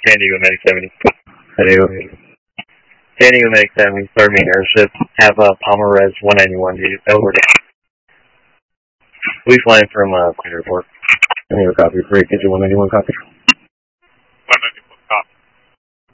San Diego Medic 70. San Diego. San Diego Medic 70, third main airship. Have Palmer Res 191, dude. Over there. We flying from Queen Airport. San Diego copy. Break engine 191 copy.